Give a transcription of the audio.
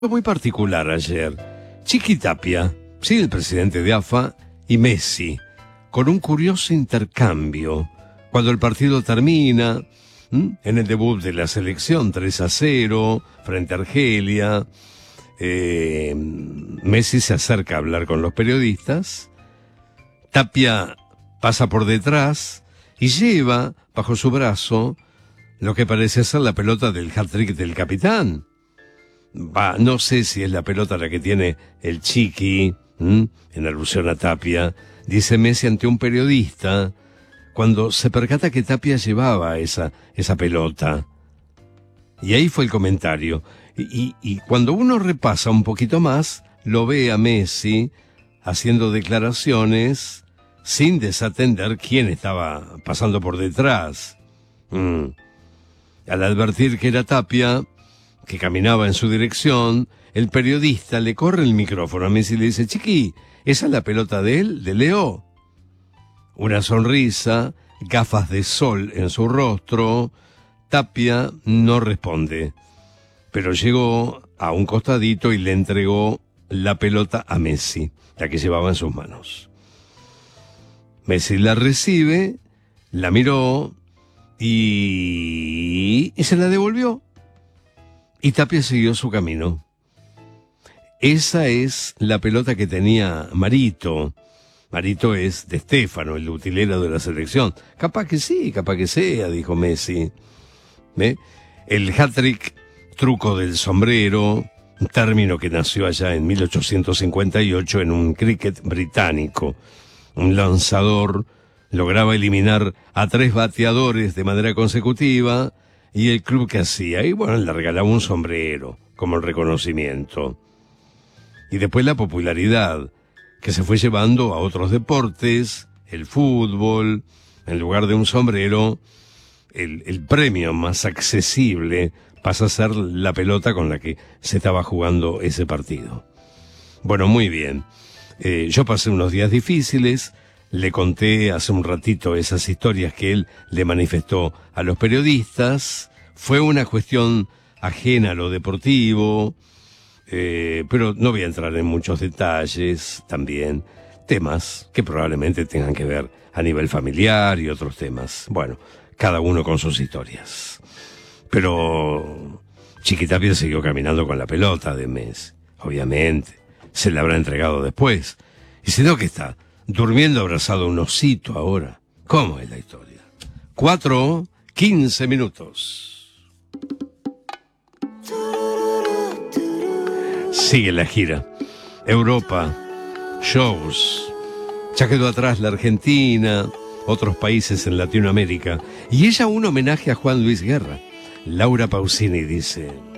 Muy particular ayer. Chiqui Tapia, sí, el presidente de AFA, y Messi, con un curioso intercambio. Cuando el partido termina, en el debut de la selección 3-0, frente a Argelia, Messi se acerca a hablar con los periodistas, Tapia pasa por detrás y lleva bajo su brazo lo que parece ser la pelota del hat-trick del capitán. No sé si es la pelota la que tiene el Chiqui, en alusión a Tapia, dice Messi ante un periodista, cuando se percata que Tapia llevaba esa pelota. Y ahí fue el comentario. Y cuando uno repasa un poquito más, lo ve a Messi haciendo declaraciones sin desatender quién estaba pasando por detrás. Al advertir que era Tapia, que caminaba en su dirección, el periodista le corre el micrófono a Messi y le dice: Chiqui, ¿esa es la pelota de él, de Leo? Una sonrisa, gafas de sol en su rostro. Tapia no responde, pero llegó a un costadito y le entregó la pelota a Messi, la que llevaba en sus manos. Messi la recibe, la miró y se la devolvió. Y Tapia siguió su camino. Esa es la pelota que tenía Marito. Marito es de Stéfano, el utilero de la selección. Capaz que sí, capaz que sea, dijo Messi. ¿Ve? El hat-trick, truco del sombrero, un término que nació allá en 1858 en un cricket británico. Un lanzador lograba eliminar a 3 bateadores de manera consecutiva, y el club que hacía, y bueno, le regalaba un sombrero como el reconocimiento. Y después la popularidad, que se fue llevando a otros deportes, el fútbol. En lugar de un sombrero, el premio más accesible pasa a ser la pelota con la que se estaba jugando ese partido. Bueno, muy bien. Yo pasé unos días difíciles. Le conté hace un ratito esas historias que él le manifestó a los periodistas. Fue una cuestión ajena a lo deportivo, pero no voy a entrar en muchos detalles. También temas que probablemente tengan que ver a nivel familiar y otros temas. Bueno, cada uno con sus historias. Pero Chiqui Tapia siguió caminando con la pelota de Messi. Obviamente, se la habrá entregado después. Y si no, ¿qué está? Durmiendo abrazado a un osito ahora. ¿Cómo es la historia? 4:15 minutos. Sigue la gira. Europa, shows. Ya quedó atrás la Argentina, otros países en Latinoamérica. Y ella un homenaje a Juan Luis Guerra. Laura Pausini dice: